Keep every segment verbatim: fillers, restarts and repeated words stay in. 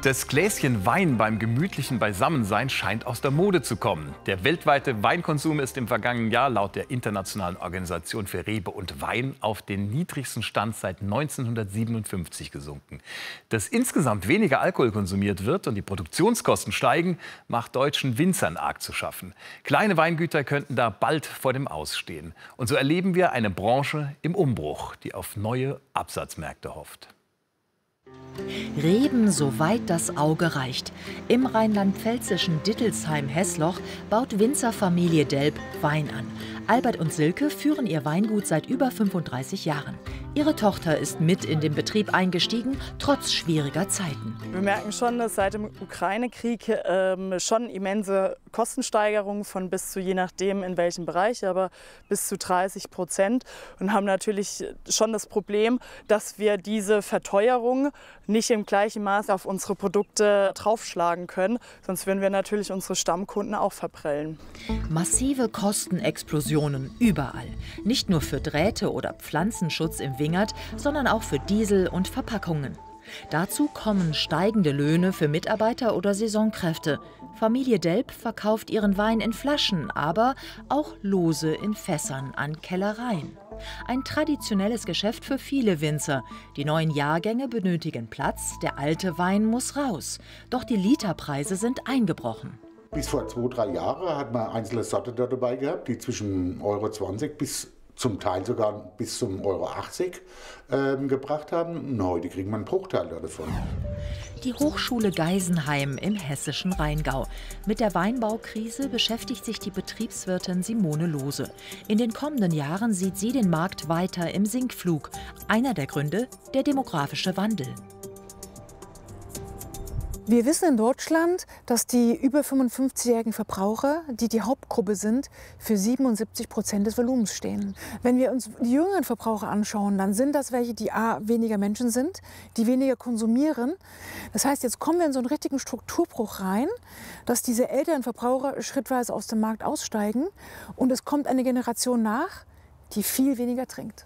Das Gläschen Wein beim gemütlichen Beisammensein scheint aus der Mode zu kommen. Der weltweite Weinkonsum ist im vergangenen Jahr laut der Internationalen Organisation für Rebe und Wein auf den niedrigsten Stand seit neunzehnhundertsiebenundfünfzig gesunken. Dass insgesamt weniger Alkohol konsumiert wird und die Produktionskosten steigen, macht deutschen Winzern arg zu schaffen. Kleine Weingüter könnten da bald vor dem Aus stehen. Und so erleben wir eine Branche im Umbruch, die auf neue Absatzmärkte hofft. Reben, soweit das Auge reicht. Im rheinland-pfälzischen Dittelsheim-Hessloch baut Winzerfamilie Delp Wein an. Albert und Silke führen ihr Weingut seit über fünfunddreißig Jahren. Ihre Tochter ist mit in den Betrieb eingestiegen, trotz schwieriger Zeiten. Wir merken schon, dass seit dem Ukraine-Krieg ähm, schon immense Kostensteigerungen von bis zu, je nachdem in welchem Bereich, aber bis zu dreißig Prozent. Und haben natürlich schon das Problem, dass wir diese Verteuerung nicht im gleichen Maß auf unsere Produkte draufschlagen können. Sonst würden wir natürlich unsere Stammkunden auch verprellen. Massive Kostenexplosionen überall. Nicht nur für Drähte oder Pflanzenschutz im Wingert, sondern auch für Diesel und Verpackungen. Dazu kommen steigende Löhne für Mitarbeiter oder Saisonkräfte. Familie Delp verkauft ihren Wein in Flaschen, aber auch lose in Fässern an Kellereien. Ein traditionelles Geschäft für viele Winzer. Die neuen Jahrgänge benötigen Platz, der alte Wein muss raus. Doch die Literpreise sind eingebrochen. Bis vor zwei, drei Jahren hat man einzelne Sorten da dabei gehabt, die zwischen Euro zwanzig bis zum Teil sogar bis zum Euro achtzig ähm, gebracht haben. Und heute kriegt man einen Bruchteil davon. Die Hochschule Geisenheim im hessischen Rheingau. Mit der Weinbaukrise beschäftigt sich die Betriebswirtin Simone Lohse. In den kommenden Jahren sieht sie den Markt weiter im Sinkflug. Einer der Gründe, der demografische Wandel. Wir wissen in Deutschland, dass die über fünfundfünfzigjährigen Verbraucher, die die Hauptgruppe sind, für siebenundsiebzig Prozent des Volumens stehen. Wenn wir uns die jüngeren Verbraucher anschauen, dann sind das welche, die a. weniger Menschen sind, die weniger konsumieren. Das heißt, jetzt kommen wir in so einen richtigen Strukturbruch rein, dass diese älteren Verbraucher schrittweise aus dem Markt aussteigen und es kommt eine Generation nach, die viel weniger trinkt.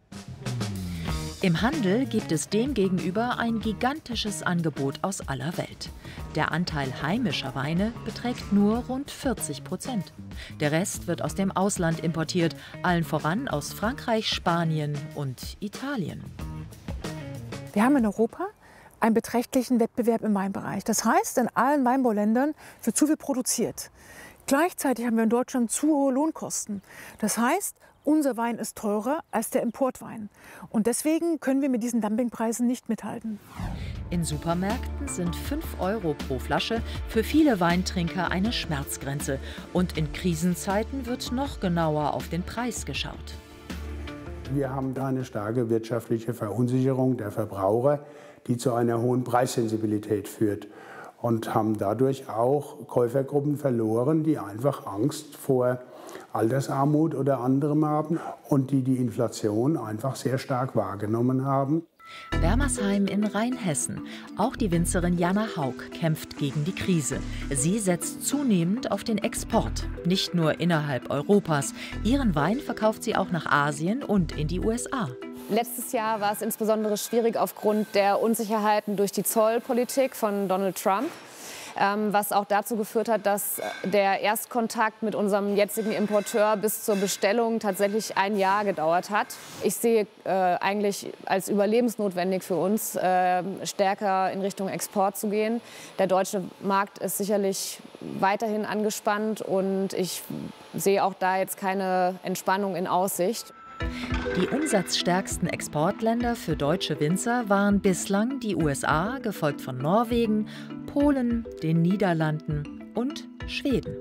Im Handel gibt es demgegenüber ein gigantisches Angebot aus aller Welt. Der Anteil heimischer Weine beträgt nur rund vierzig Prozent. Der Rest wird aus dem Ausland importiert, allen voran aus Frankreich, Spanien und Italien. Wir haben in Europa einen beträchtlichen Wettbewerb im Weinbereich. Das heißt, in allen Weinbauländern wird zu viel produziert. Gleichzeitig haben wir in Deutschland zu hohe Lohnkosten. Das heißt, unser Wein ist teurer als der Importwein. Und deswegen können wir mit diesen Dumpingpreisen nicht mithalten. In Supermärkten sind fünf Euro pro Flasche für viele Weintrinker eine Schmerzgrenze. Und in Krisenzeiten wird noch genauer auf den Preis geschaut. Wir haben da eine starke wirtschaftliche Verunsicherung der Verbraucher, die zu einer hohen Preissensibilität führt. Und haben dadurch auch Käufergruppen verloren, die einfach Angst vor Altersarmut oder anderem haben und die die Inflation einfach sehr stark wahrgenommen haben. Bermersheim in Rheinhessen. Auch die Winzerin Jana Haug kämpft gegen die Krise. Sie setzt zunehmend auf den Export, nicht nur innerhalb Europas. Ihren Wein verkauft sie auch nach Asien und in die U S A. Letztes Jahr war es insbesondere schwierig aufgrund der Unsicherheiten durch die Zollpolitik von Donald Trump, ähm, was auch dazu geführt hat, dass der Erstkontakt mit unserem jetzigen Importeur bis zur Bestellung tatsächlich ein Jahr gedauert hat. Ich sehe äh, eigentlich als überlebensnotwendig für uns, äh, stärker in Richtung Export zu gehen. Der deutsche Markt ist sicherlich weiterhin angespannt und ich sehe auch da jetzt keine Entspannung in Aussicht. Die umsatzstärksten Exportländer für deutsche Winzer waren bislang die U S A, gefolgt von Norwegen, Polen, den Niederlanden und Schweden.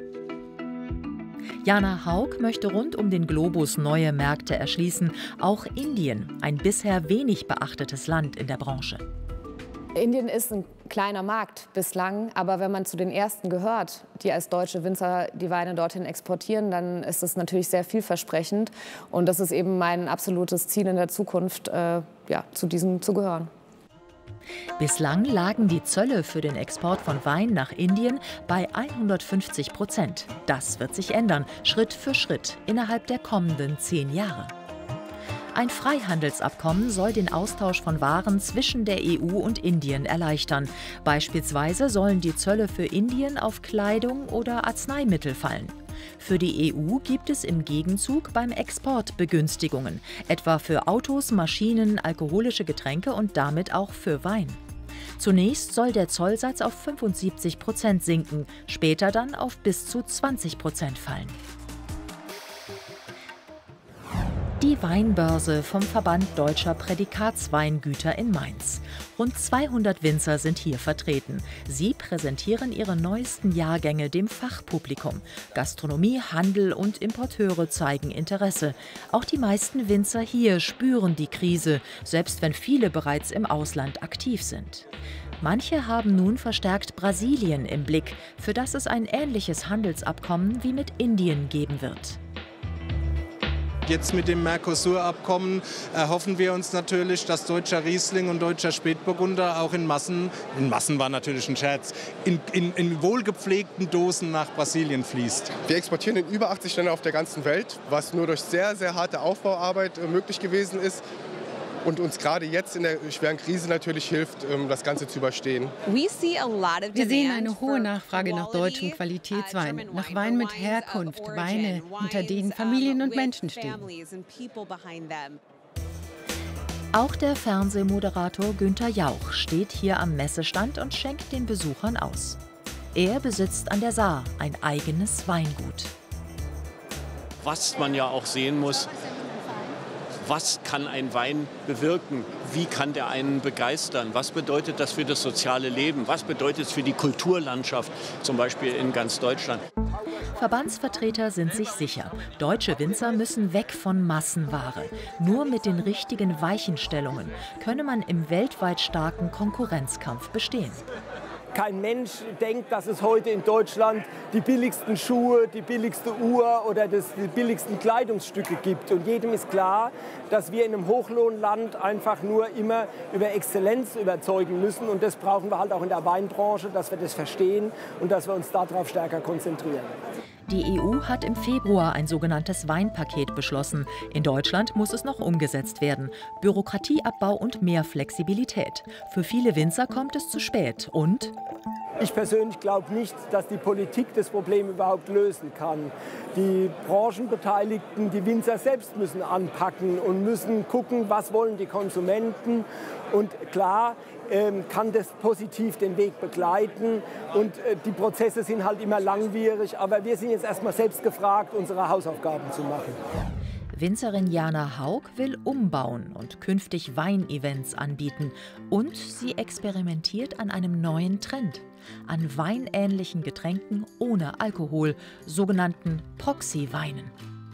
Jana Haug möchte rund um den Globus neue Märkte erschließen, auch Indien, ein bisher wenig beachtetes Land in der Branche. Indien ist ein kleiner Markt bislang, aber wenn man zu den ersten gehört, die als deutsche Winzer die Weine dorthin exportieren, dann ist es natürlich sehr vielversprechend. Und das ist eben mein absolutes Ziel in der Zukunft, äh, ja, zu diesem zu gehören. Bislang lagen die Zölle für den Export von Wein nach Indien bei hundertfünfzig Prozent. Das wird sich ändern, Schritt für Schritt, innerhalb der kommenden zehn Jahre. Ein Freihandelsabkommen soll den Austausch von Waren zwischen der E U und Indien erleichtern. Beispielsweise sollen die Zölle für Indien auf Kleidung oder Arzneimittel fallen. Für die E U gibt es im Gegenzug beim Export Begünstigungen, etwa für Autos, Maschinen, alkoholische Getränke und damit auch für Wein. Zunächst soll der Zollsatz auf fünfundsiebzig Prozent sinken, später dann auf bis zu zwanzig Prozent fallen. Die Weinbörse vom Verband Deutscher Prädikatsweingüter in Mainz. Rund zweihundert Winzer sind hier vertreten. Sie präsentieren ihre neuesten Jahrgänge dem Fachpublikum. Gastronomie, Handel und Importeure zeigen Interesse. Auch die meisten Winzer hier spüren die Krise, selbst wenn viele bereits im Ausland aktiv sind. Manche haben nun verstärkt Brasilien im Blick, für das es ein ähnliches Handelsabkommen wie mit Indien geben wird. Jetzt mit dem Mercosur-Abkommen erhoffen wir uns natürlich, dass deutscher Riesling und deutscher Spätburgunder auch in Massen, in Massen war natürlich ein Scherz, in, in, in wohlgepflegten Dosen nach Brasilien fließt. Wir exportieren in über achtzig Länder auf der ganzen Welt, was nur durch sehr, sehr harte Aufbauarbeit möglich gewesen ist. Und uns gerade jetzt in der schweren Krise natürlich hilft, das Ganze zu überstehen. Wir sehen eine hohe Nachfrage nach deutschem Qualitätswein, nach Wein mit Herkunft, Weine, hinter denen Familien und Menschen stehen. Auch der Fernsehmoderator Günther Jauch steht hier am Messestand und schenkt den Besuchern aus. Er besitzt an der Saar ein eigenes Weingut. Was man ja auch sehen muss: Was kann ein Wein bewirken? Wie kann der einen begeistern? Was bedeutet das für das soziale Leben? Was bedeutet es für die Kulturlandschaft, zum Beispiel in ganz Deutschland? Verbandsvertreter sind sich sicher, deutsche Winzer müssen weg von Massenware. Nur mit den richtigen Weichenstellungen könne man im weltweit starken Konkurrenzkampf bestehen. Kein Mensch denkt, dass es heute in Deutschland die billigsten Schuhe, die billigste Uhr oder das, die billigsten Kleidungsstücke gibt. Und jedem ist klar, dass wir in einem Hochlohnland einfach nur immer über Exzellenz überzeugen müssen. Und das brauchen wir halt auch in der Weinbranche, dass wir das verstehen und dass wir uns darauf stärker konzentrieren. Die E U hat im Februar ein sogenanntes Weinpaket beschlossen. In Deutschland muss es noch umgesetzt werden. Bürokratieabbau und mehr Flexibilität. Für viele Winzer kommt es zu spät. Und? Ich persönlich glaube nicht, dass die Politik das Problem überhaupt lösen kann. Die Branchenbeteiligten, die Winzer selbst müssen anpacken und müssen gucken, was wollen die Konsumenten. Und klar ähm, kann das positiv den Weg begleiten. Und äh, die Prozesse sind halt immer langwierig. Aber wir sind jetzt erstmal selbst gefragt, unsere Hausaufgaben zu machen. Winzerin Jana Haug will umbauen und künftig Weinevents anbieten. Und sie experimentiert an einem neuen Trend: an weinähnlichen Getränken ohne Alkohol, sogenannten Proxy-Weinen.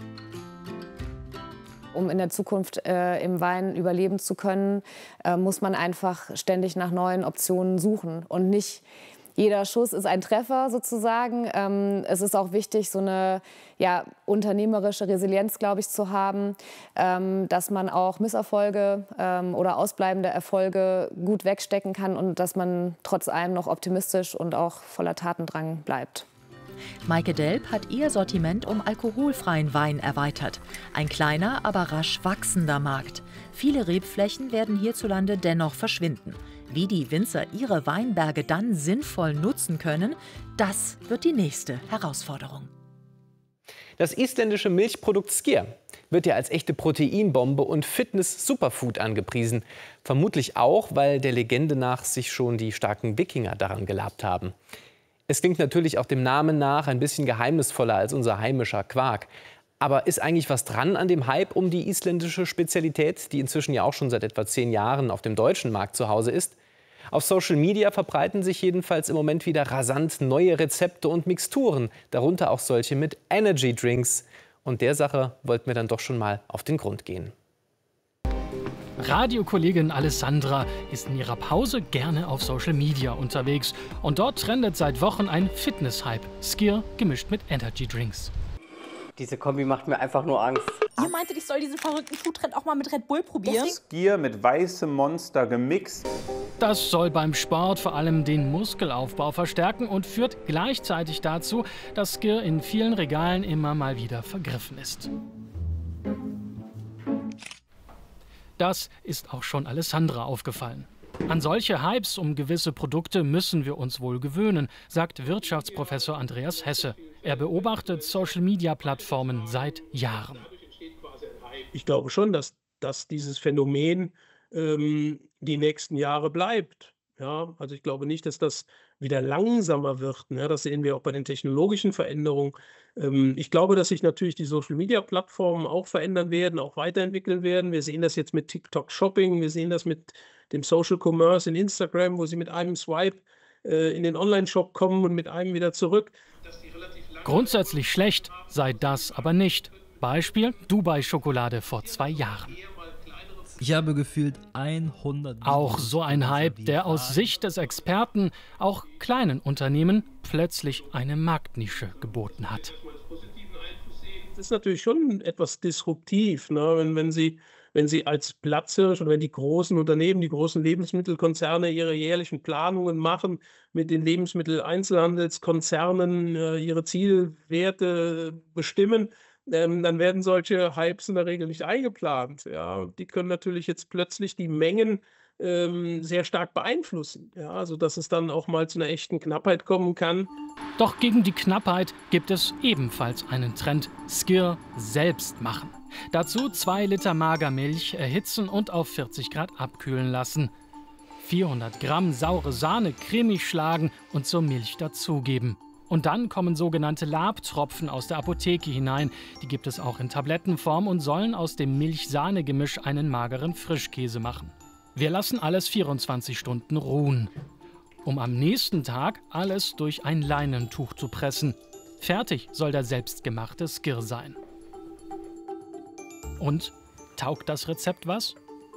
Um in der Zukunft äh, im Wein überleben zu können, äh, muss man einfach ständig nach neuen Optionen suchen und nicht jeder Schuss ist ein Treffer sozusagen. Ähm, es ist auch wichtig, so eine ja, unternehmerische Resilienz, glaube ich, zu haben, ähm, dass man auch Misserfolge ähm, oder ausbleibende Erfolge gut wegstecken kann und dass man trotz allem noch optimistisch und auch voller Tatendrang bleibt. Maike Delp hat ihr Sortiment um alkoholfreien Wein erweitert. Ein kleiner, aber rasch wachsender Markt. Viele Rebflächen werden hierzulande dennoch verschwinden. Wie die Winzer ihre Weinberge dann sinnvoll nutzen können, das wird die nächste Herausforderung. Das isländische Milchprodukt Skyr wird ja als echte Proteinbombe und Fitness-Superfood angepriesen. Vermutlich auch, weil der Legende nach sich schon die starken Wikinger daran gelabt haben. Es klingt natürlich auch dem Namen nach ein bisschen geheimnisvoller als unser heimischer Quark. Aber ist eigentlich was dran an dem Hype um die isländische Spezialität, die inzwischen ja auch schon seit etwa zehn Jahren auf dem deutschen Markt zu Hause ist? Auf Social Media verbreiten sich jedenfalls im Moment wieder rasant neue Rezepte und Mixturen, darunter auch solche mit Energy Drinks. Und der Sache wollten wir dann doch schon mal auf den Grund gehen. Radiokollegin Alessandra ist in ihrer Pause gerne auf Social Media unterwegs. Und dort trendet seit Wochen ein Fitness-Hype. Skyr gemischt mit Energy Drinks. Diese Kombi macht mir einfach nur Angst. Ihr meintet, ich soll diesen verrückten Foodtrend auch mal mit Red Bull probieren? Skyr mit weißem Monster gemixt. Das soll beim Sport vor allem den Muskelaufbau verstärken und führt gleichzeitig dazu, dass Skyr in vielen Regalen immer mal wieder vergriffen ist. Das ist auch schon Alessandra aufgefallen. An solche Hypes um gewisse Produkte müssen wir uns wohl gewöhnen, sagt Wirtschaftsprofessor Andreas Hesse. Er beobachtet Social-Media-Plattformen seit Jahren. Ich glaube schon, dass, dass dieses Phänomen ähm, die nächsten Jahre bleibt. Ja, also ich glaube nicht, dass das wieder langsamer wird. Ja, das sehen wir auch bei den technologischen Veränderungen. Ähm, ich glaube, dass sich natürlich die Social-Media-Plattformen auch verändern werden, auch weiterentwickeln werden. Wir sehen das jetzt mit TikTok Shopping, wir sehen das mit dem Social Commerce in Instagram, wo sie mit einem Swipe äh, in den Online-Shop kommen und mit einem wieder zurück. Grundsätzlich schlecht sei das aber nicht. Beispiel Dubai-Schokolade vor zwei Jahren. Ich habe gefühlt hundert... Auch so ein Hype, der aus Sicht des Experten auch kleinen Unternehmen plötzlich eine Marktnische geboten hat. Das ist natürlich schon etwas disruptiv, ne? wenn, wenn, Sie, wenn Sie als Platzhirsch oder wenn die großen Unternehmen, die großen Lebensmittelkonzerne ihre jährlichen Planungen machen, mit den Lebensmitteleinzelhandelskonzernen äh, ihre Zielwerte bestimmen, Ähm, dann werden solche Hypes in der Regel nicht eingeplant. Ja. Die können natürlich jetzt plötzlich die Mengen ähm, sehr stark beeinflussen, ja, sodass es dann auch mal zu einer echten Knappheit kommen kann. Doch gegen die Knappheit gibt es ebenfalls einen Trend: Skyr selbst machen. Dazu zwei Liter Magermilch erhitzen und auf vierzig Grad abkühlen lassen. vierhundert Gramm saure Sahne cremig schlagen und zur Milch dazugeben. Und dann kommen sogenannte Labtropfen aus der Apotheke hinein. Die gibt es auch in Tablettenform und sollen aus dem Milch-Sahne-Gemisch einen mageren Frischkäse machen. Wir lassen alles vierundzwanzig Stunden ruhen, um am nächsten Tag alles durch ein Leinentuch zu pressen. Fertig soll der selbstgemachte Skyr sein. Und taugt das Rezept was?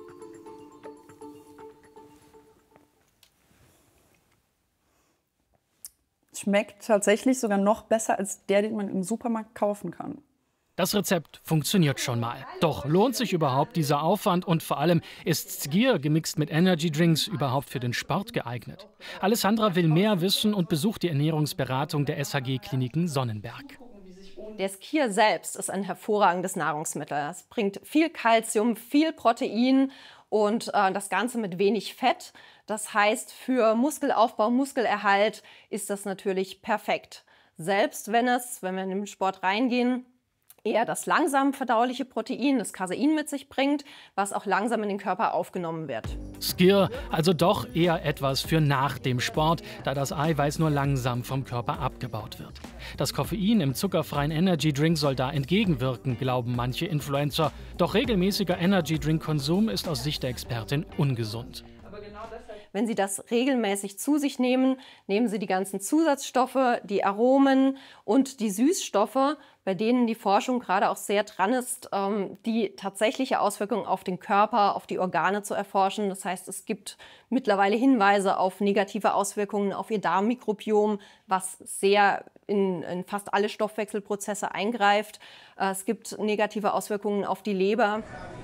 Schmeckt tatsächlich sogar noch besser als der, den man im Supermarkt kaufen kann. Das Rezept funktioniert schon mal. Doch lohnt sich überhaupt dieser Aufwand und vor allem ist Skyr gemixt mit Energy Drinks überhaupt für den Sport geeignet? Alessandra will mehr wissen und besucht die Ernährungsberatung der S H G-Kliniken Sonnenberg. Der Skyr selbst ist ein hervorragendes Nahrungsmittel. Es bringt viel Kalzium, viel Protein und äh, das Ganze mit wenig Fett. Das heißt, für Muskelaufbau, Muskelerhalt ist das natürlich perfekt. Selbst wenn es, wenn wir in den Sport reingehen, eher das langsam verdauliche Protein, das Casein mit sich bringt, was auch langsam in den Körper aufgenommen wird. Skyr also doch eher etwas für nach dem Sport, da das Eiweiß nur langsam vom Körper abgebaut wird. Das Koffein im zuckerfreien Energy Drink soll da entgegenwirken, glauben manche Influencer. Doch regelmäßiger Energy Drink Konsum ist aus Sicht der Expertin ungesund. Wenn Sie das regelmäßig zu sich nehmen, nehmen Sie die ganzen Zusatzstoffe, die Aromen und die Süßstoffe, bei denen die Forschung gerade auch sehr dran ist, die tatsächliche Auswirkungen auf den Körper, auf die Organe zu erforschen. Das heißt, es gibt mittlerweile Hinweise auf negative Auswirkungen auf Ihr Darmmikrobiom, was sehr in, in fast alle Stoffwechselprozesse eingreift. Es gibt negative Auswirkungen auf die Leber.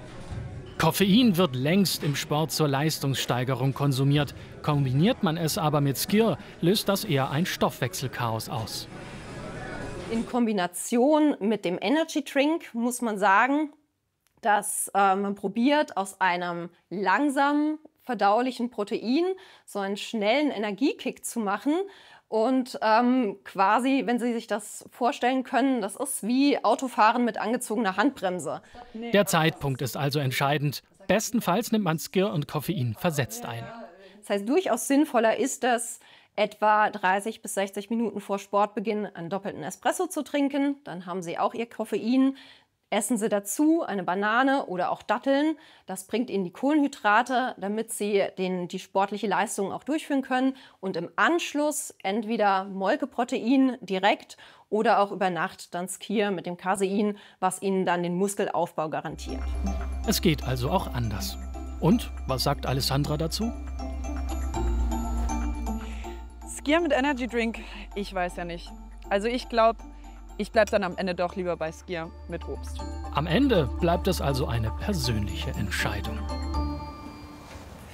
Koffein wird längst im Sport zur Leistungssteigerung konsumiert. Kombiniert man es aber mit Skyr, löst das eher ein Stoffwechselchaos aus. In Kombination mit dem Energy Drink muss man sagen, dass äh, man probiert, aus einem langsam verdaulichen Protein so einen schnellen Energiekick zu machen. Und ähm, quasi, wenn Sie sich das vorstellen können, das ist wie Autofahren mit angezogener Handbremse. Der Zeitpunkt ist also entscheidend. Bestenfalls nimmt man Skyr und Koffein versetzt ein. Das heißt, durchaus sinnvoller ist es, etwa dreißig bis sechzig Minuten vor Sportbeginn einen doppelten Espresso zu trinken. Dann haben Sie auch Ihr Koffein. Essen Sie dazu eine Banane oder auch Datteln. Das bringt Ihnen die Kohlenhydrate, damit Sie den, die sportliche Leistung auch durchführen können. Und im Anschluss entweder Molkeprotein direkt oder auch über Nacht dann Skyr mit dem Casein, was Ihnen dann den Muskelaufbau garantiert. Es geht also auch anders. Und was sagt Alessandra dazu? Skyr mit Energy Drink, ich weiß ja nicht. Also ich glaube, ich bleibe dann am Ende doch lieber bei Skyr mit Obst. Am Ende bleibt es also eine persönliche Entscheidung.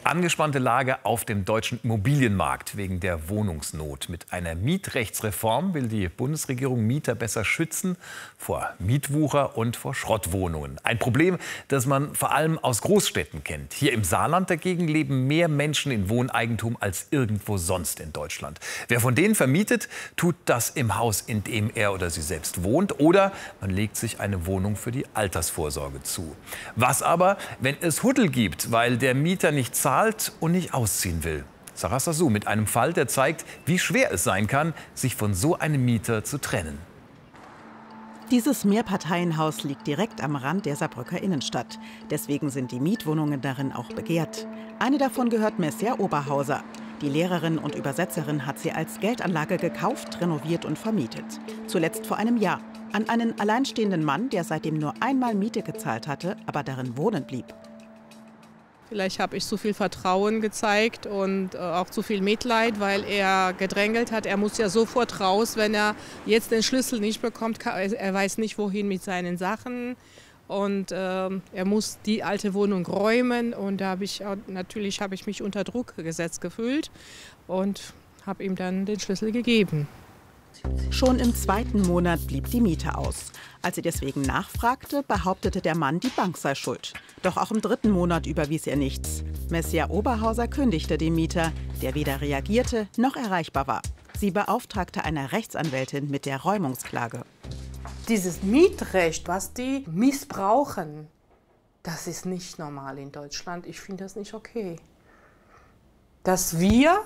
Angespannte Lage auf dem deutschen Immobilienmarkt wegen der Wohnungsnot. Mit einer Mietrechtsreform will die Bundesregierung Mieter besser schützen vor Mietwucher und vor Schrottwohnungen. Ein Problem, das man vor allem aus Großstädten kennt. Hier im Saarland dagegen leben mehr Menschen in Wohneigentum als irgendwo sonst in Deutschland. Wer von denen vermietet, tut das im Haus, in dem er oder sie selbst wohnt, oder man legt sich eine Wohnung für die Altersvorsorge zu. Was aber, wenn es Huddel gibt, weil der Mieter nicht zahlt und nicht ausziehen will? Sarah Sassou mit einem Fall, der zeigt, wie schwer es sein kann, sich von so einem Mieter zu trennen. Dieses Mehrparteienhaus liegt direkt am Rand der Saarbrücker Innenstadt. Deswegen sind die Mietwohnungen darin auch begehrt. Eine davon gehört Messier Oberhauser. Die Lehrerin und Übersetzerin hat sie als Geldanlage gekauft, renoviert und vermietet. Zuletzt vor einem Jahr. An einen alleinstehenden Mann, der seitdem nur einmal Miete gezahlt hatte, aber darin wohnen blieb. Vielleicht habe ich zu viel Vertrauen gezeigt und auch zu viel Mitleid, weil er gedrängelt hat. Er muss ja sofort raus, wenn er jetzt den Schlüssel nicht bekommt. Er weiß nicht, wohin mit seinen Sachen. Und äh, er muss die alte Wohnung räumen. Und da habe ich natürlich habe ich mich unter Druck gesetzt gefühlt und habe ihm dann den Schlüssel gegeben. Schon im zweiten Monat blieb die Miete aus. Als sie deswegen nachfragte, behauptete der Mann, die Bank sei schuld. Doch auch im dritten Monat überwies er nichts. Messier Oberhauser kündigte den Mieter, der weder reagierte noch erreichbar war. Sie beauftragte eine Rechtsanwältin mit der Räumungsklage. Dieses Mietrecht, was die missbrauchen, das ist nicht normal in Deutschland. Ich finde das nicht okay. Dass wir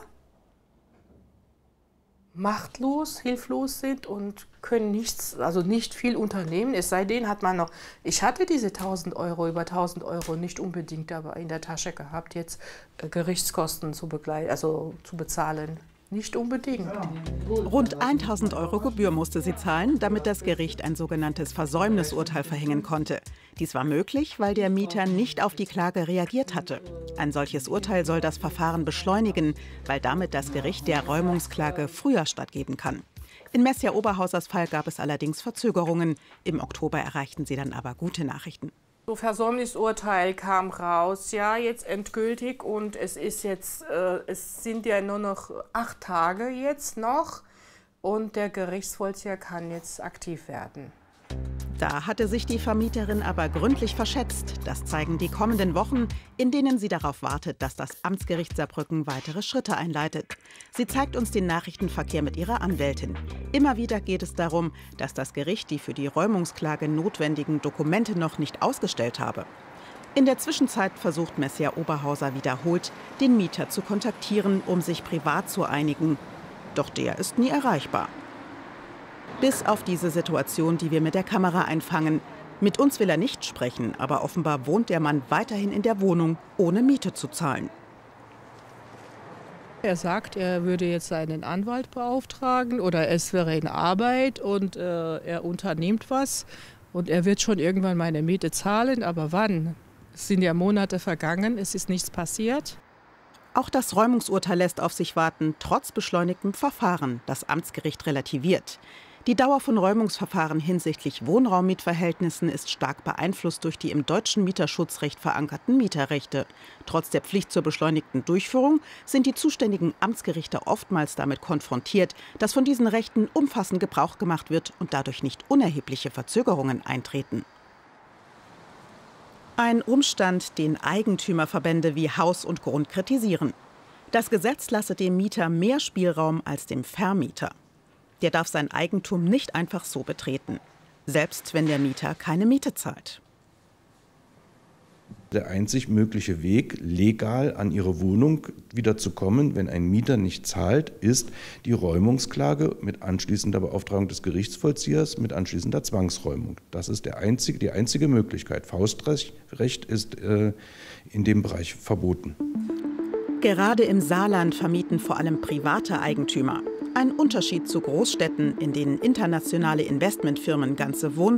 machtlos, hilflos sind und können nichts, also nicht viel unternehmen. Es sei denn, hat man noch, ich hatte diese tausend Euro, über tausend Euro nicht unbedingt dabei in der Tasche gehabt, jetzt äh, Gerichtskosten zu begleiten, also zu bezahlen. Nicht unbedingt. Rund tausend Euro Gebühr musste sie zahlen, damit das Gericht ein sogenanntes Versäumnisurteil verhängen konnte. Dies war möglich, weil der Mieter nicht auf die Klage reagiert hatte. Ein solches Urteil soll das Verfahren beschleunigen, weil damit das Gericht der Räumungsklage früher stattgeben kann. In Messier Oberhausers Fall gab es allerdings Verzögerungen. Im Oktober erreichten sie dann aber gute Nachrichten. So Versäumnisurteil kam raus, ja, jetzt endgültig, und es ist jetzt, äh, es sind ja nur noch acht Tage jetzt noch und der Gerichtsvollzieher kann jetzt aktiv werden. Da hatte sich die Vermieterin aber gründlich verschätzt. Das zeigen die kommenden Wochen, in denen sie darauf wartet, dass das Amtsgericht Saarbrücken weitere Schritte einleitet. Sie zeigt uns den Nachrichtenverkehr mit ihrer Anwältin. Immer wieder geht es darum, dass das Gericht die für die Räumungsklage notwendigen Dokumente noch nicht ausgestellt habe. In der Zwischenzeit versucht Messier Oberhauser wiederholt, den Mieter zu kontaktieren, um sich privat zu einigen. Doch der ist nie erreichbar. Bis auf diese Situation, die wir mit der Kamera einfangen. Mit uns will er nicht sprechen, aber offenbar wohnt der Mann weiterhin in der Wohnung, ohne Miete zu zahlen. Er sagt, er würde jetzt seinen Anwalt beauftragen oder es wäre in Arbeit und äh, er unternimmt was und er wird schon irgendwann meine Miete zahlen, aber wann? Es sind ja Monate vergangen, es ist nichts passiert. Auch das Räumungsurteil lässt auf sich warten, trotz beschleunigtem Verfahren, das Amtsgericht relativiert. Die Dauer von Räumungsverfahren hinsichtlich Wohnraummietverhältnissen ist stark beeinflusst durch die im deutschen Mieterschutzrecht verankerten Mieterrechte. Trotz der Pflicht zur beschleunigten Durchführung sind die zuständigen Amtsgerichte oftmals damit konfrontiert, dass von diesen Rechten umfassend Gebrauch gemacht wird und dadurch nicht unerhebliche Verzögerungen eintreten. Ein Umstand, den Eigentümerverbände wie Haus und Grund kritisieren. Das Gesetz lasse dem Mieter mehr Spielraum als dem Vermieter. Der darf sein Eigentum nicht einfach so betreten, selbst wenn der Mieter keine Miete zahlt. Der einzig mögliche Weg, legal an Ihre Wohnung wieder zu kommen, wenn ein Mieter nicht zahlt, ist die Räumungsklage mit anschließender Beauftragung des Gerichtsvollziehers, mit anschließender Zwangsräumung. Das ist der einzige, die einzige Möglichkeit. Faustrecht ist äh, in dem Bereich verboten. Gerade im Saarland vermieten vor allem private Eigentümer. Ein Unterschied zu Großstädten, in denen internationale Investmentfirmen ganze Wohnblocks